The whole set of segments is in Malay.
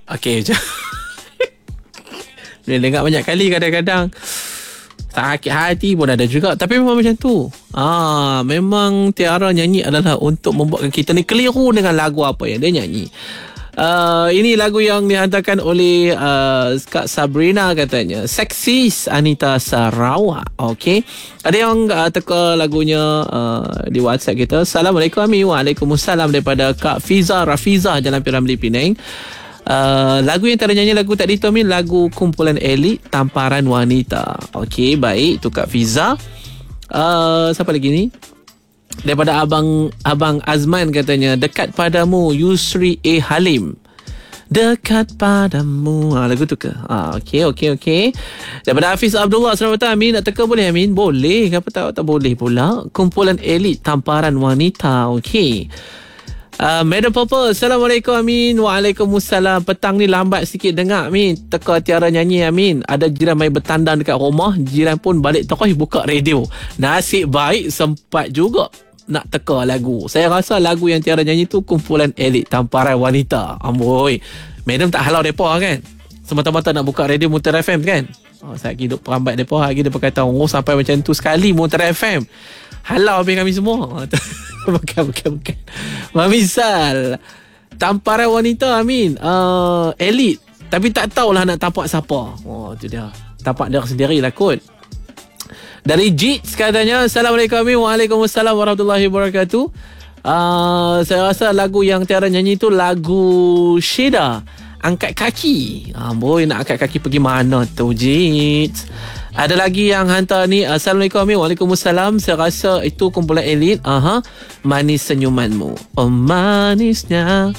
Okey je. Dia dengar banyak kali, kadang-kadang sakit hati pun ada juga. Tapi memang macam tu. Memang Tiara nyanyi adalah untuk membuatkan kita ni keliru dengan lagu apa yang dia nyanyi. Ini lagu yang dihantarkan oleh Kak Sabrina, katanya Seksis Anita Sarawak. Okey, ada yang teka lagunya di WhatsApp kita. Assalamualaikum Ami. Waalaikumsalam, daripada Kak Fiza Rafiza, Jalan Piramli, Penang. Lagu yang ternyanyi lagu tadi tu Amin, lagu kumpulan elit Tamparan Wanita. Okey, baik, tu Kak Fiza. Siapa lagi ni? Daripada Abang Azman, katanya Dekat Padamu, Yusri A. Halim. Dekat Padamu, lagu tu ke? Okey. Daripada Hafiz Abdullah, selamat datang Amin. Nak teka boleh Amin? Boleh, kenapa tak boleh pula? Kumpulan elit Tamparan Wanita. Okey. Madam Purple, Assalamualaikum Amin. Waalaikumsalam. Petang ni lambat sikit dengar Amin. Teka Tiara nyanyi Amin. Ada jiran mai bertandang dekat rumah. Jiran pun balik terus buka radio. Nasib baik sempat juga nak teka lagu. Saya rasa lagu yang Tiara nyanyi tu kumpulan elit Tamparan Wanita. Amboi, Madam tak halau mereka kan? Semata-mata nak buka radio Muntah FM kan? Saya hidup perambat mereka. Lagi dia berkata, sampai macam tu sekali Muntah FM. Halau habis kami semua. Bukan. Misal Tamparan Wanita Amin, elit, tapi tak tahulah nak tapak siapa. Tu dia, tapak dia sendiri lah kot. Dari Jits, katanya Assalamualaikum Amin. Waalaikumsalam warahmatullahi wabarakatuh. Saya rasa lagu yang Tiara nyanyi tu lagu Syeda, Angkat Kaki. Boy, nak angkat kaki pergi mana tu Jits? Ada lagi yang hantar ni, Assalamualaikum Amin. Waalaikumsalam. Saya rasa itu kumpulan elit. Manis Senyumanmu. Oh manisnya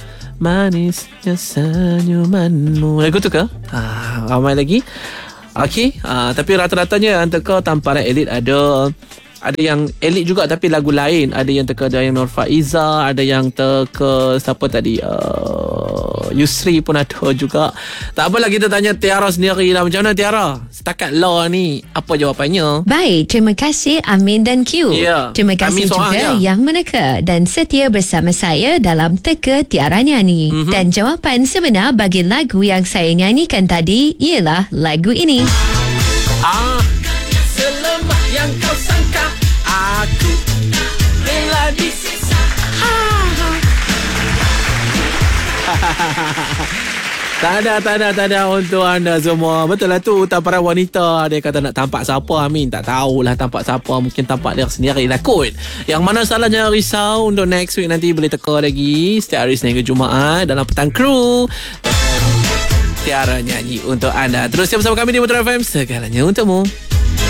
senyumanmu. Lagu tu ke? Ramai lagi. Okey, tapi rata-ratanya yang teka Tamparan elit ada yang elit juga tapi lagu lain. Ada yang teka, ada yang Nur Faiza, ada yang teka siapa tadi, Yusri pun ada juga. Tak apalah, kita tanya Tiara sendiri lah. Macam mana Tiara? Setakat law ni, apa jawapannya? Baik, terima kasih Amin dan Q. Terima kasih juga yang meneka dan setia bersama saya dalam Teka Tiara Nyanyi. Dan jawapan sebenar bagi lagu yang saya nyanyikan tadi ialah lagu ini. Selemah yang kau sangka, aku rela disiksa. Tak ada untuk anda semua. Betul lah tu, Tamparan Wanita. Dia kata nak tampak siapa Amin. Tak tahulah tampak siapa. Mungkin tampak dia sendiri lah kot. Yang mana salahnya risau. Untuk next week nanti boleh teka lagi setiap hari Senin ke Jumaat dalam Petang Kru. Tiara nyanyi untuk anda. Terus bersama kami di Muntah FM, segalanya untukmu.